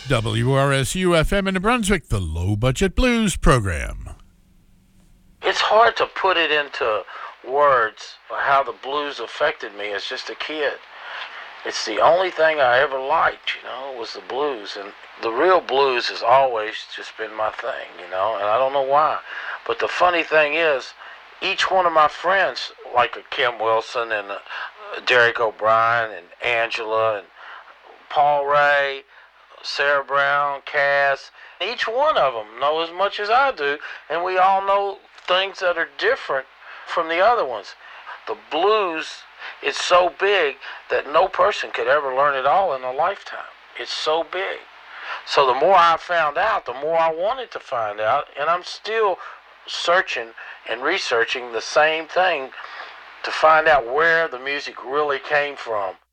WRSU-FM in New Brunswick, the Low Budget Blues program. It's hard to put it into words how the blues affected me as just a kid. It's the only thing I ever liked, was the blues. And the real blues has always just been my thing, and I don't know why. But the funny thing is, each one of my friends, like Kim Wilson and Derek O'Brien and Angela and Paul Ray, Sarah Brown, Cass, each one of them know as much as I do, and we all know things that are different from the other ones. The blues is so big that no person could ever learn it all in a lifetime. It's so big. So the more I found out, the more I wanted to find out, and I'm still searching and researching the same thing to find out where the music really came from.